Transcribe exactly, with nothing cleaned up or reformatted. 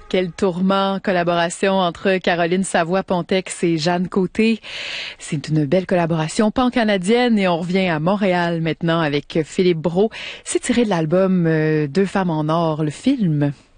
Quel tourment, collaboration entre Caroline Savoie-Pontex et Jeanne Côté. C'est une belle collaboration pan-canadienne et on revient à Montréal maintenant avec Philippe Brault. C'est tiré de l'album euh, Deux femmes en or, le film.